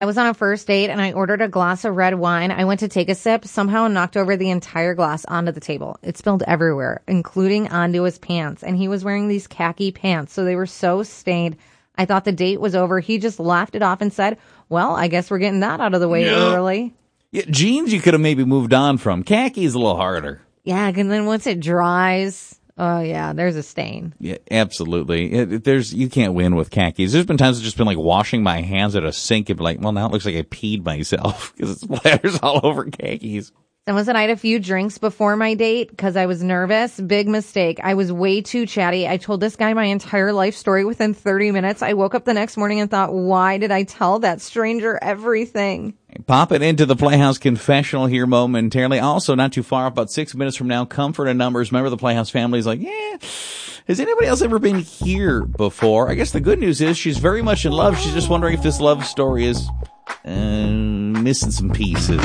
I was on a first date and I ordered a glass of red wine. I went to take a sip, somehow knocked over the entire glass onto the table. It spilled everywhere, including onto his pants. And he was wearing these khaki pants, so they were so stained. I thought the date was over. He just laughed it off and said, well, I guess we're getting that out of the way early. Yeah, jeans you could have maybe moved on from. Khaki is a little harder. Yeah, and then once it dries, oh yeah, there's a stain. Yeah, absolutely. You can't win with khakis. There's been times I've just been like washing my hands at a sink and be like, well, now it looks like I peed myself because it splatters all over khakis. Someone said I had a few drinks before my date because I was nervous. Big mistake. I was way too chatty. I told this guy my entire life story within 30 minutes. I woke up the next morning and thought, why did I tell that stranger everything? Pop it into the Playhouse Confessional here momentarily. Also, not too far, about 6 minutes from now, Comfort and Numbers. Remember, the Playhouse family is like, yeah, has anybody else ever been here before? I guess the good news is she's very much in love. She's just wondering if this love story is missing some pieces.